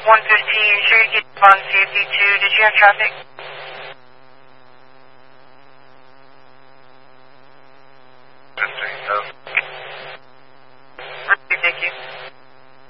115, sure you get on 52. Did you have traffic?